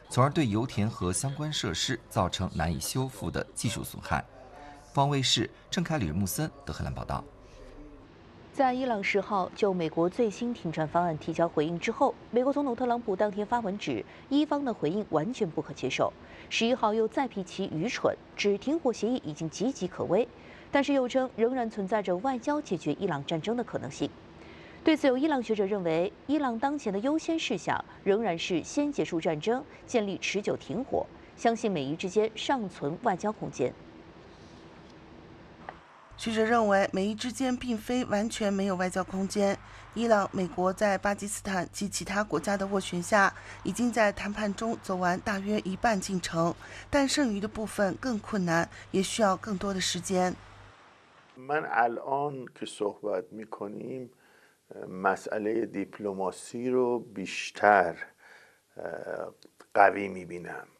从而对油田和相关设施造成难以修复的技术损害。方卫视郑凯吕木森德黑兰报道。 在伊朗10号就美国最新停战方案提交回应之后，美国总统特朗普当天发文指，伊方的回应完全不可接受。11号又再批其愚蠢，指停火协议已经岌岌可危，但是又称仍然存在着外交解决伊朗战争的可能性。对此，有伊朗学者认为，伊朗当前的优先事项仍然是先结束战争，建立持久停火，相信美伊之间尚存外交空间。 学者认为，美伊之间并非完全没有外交空间。伊朗、美国在巴基斯坦及其他国家的斡旋下，已经在谈判中走完大约一半进程，但剩余的部分更困难，也需要更多的时间。 من الان که صحبت میکنیم مسئله دیپلماسی رو بیشتر قوی میبینم